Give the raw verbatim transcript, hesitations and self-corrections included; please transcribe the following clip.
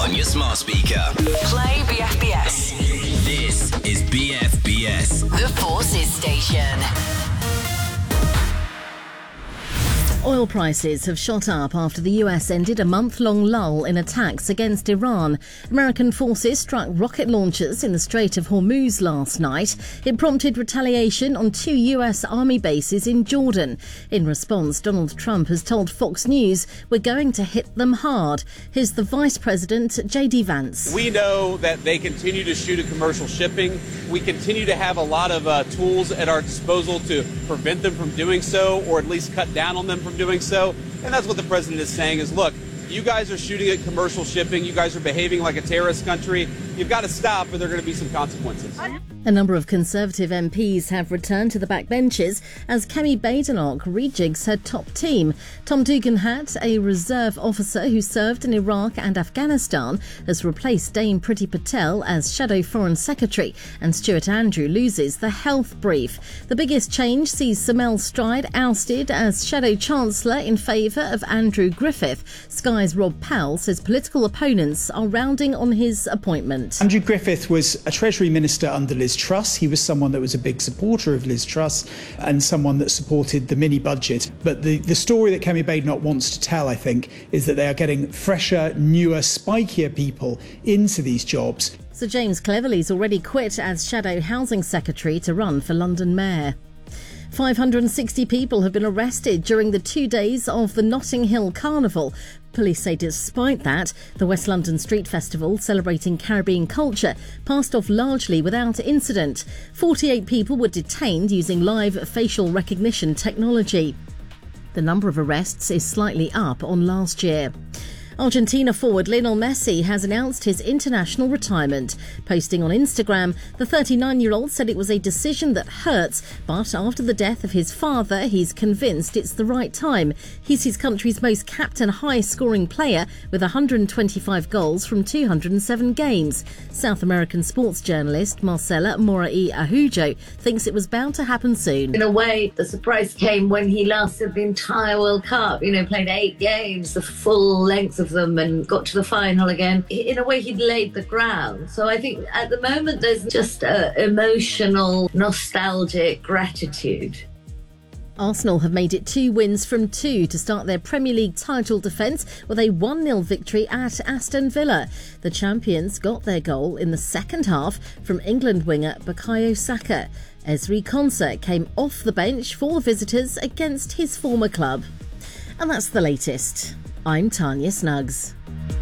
on your smart speaker. Play B F B S. This is B F B S, The Forces Station. Oil prices have shot up after the U S ended a month-long lull in attacks against Iran. American forces struck rocket launchers in the Strait of Hormuz last night. It prompted retaliation on two U S Army bases in Jordan. In response, Donald Trump has told Fox News, "We're going to hit them hard." Here's the Vice President, J D Vance. We know that they continue to shoot at commercial shipping. We continue to have a lot of uh, tools at our disposal to prevent them from doing so, or at least cut down on them from doing so. And that's what the president is saying is, look, you guys are shooting at commercial shipping. You guys are behaving like a terrorist country. You've got to stop, or there are going to be some consequences. A number of Conservative M Ps have returned to the backbenches as Kemi Badenoch rejigs her top team. Tom Tugendhat, a reserve officer who served in Iraq and Afghanistan, has replaced Dame Priti Patel as Shadow Foreign Secretary, and Stuart Andrew loses the health brief. The biggest change sees Sir Mel Stride ousted as Shadow Chancellor in favour of Andrew Griffith. Sky's Rob Powell says political opponents are rounding on his appointment. Andrew Griffith was a Treasury Minister under Liz Truss. He was someone that was a big supporter of Liz Truss and someone that supported the mini budget. But the, the story that Kemi Badenoch wants to tell, I think, is that they are getting fresher, newer, spikier people into these jobs. Sir James Cleverly's already quit as Shadow Housing Secretary to run for London Mayor. five hundred sixty people have been arrested during the two days of the Notting Hill Carnival. Police say despite that, the West London Street Festival, celebrating Caribbean culture, passed off largely without incident. forty-eight people were detained using live facial recognition technology. The number of arrests is slightly up on last year. Argentina forward Lionel Messi has announced his international retirement. Posting on Instagram, the thirty-nine-year-old said it was a decision that hurts, but after the death of his father, he's convinced it's the right time. He's his country's most capped and high-scoring player with one hundred twenty-five goals from two hundred seven games. South American sports journalist Marcela Morai Ahujo thinks it was bound to happen soon. In a way, the surprise came when he lasted the entire World Cup, you know, played eight games, the full length of them, and got to the final again. In a way, he'd laid the ground. So I think at the moment there's just a emotional, nostalgic gratitude. Arsenal have made it two wins from two to start their Premier League title defence with a one nil victory at Aston Villa. The champions got their goal in the second half from England winger Bukayo Saka. Ezri Konsa came off the bench for the visitors against his former club. And that's the latest. I'm Tanya Snuggs.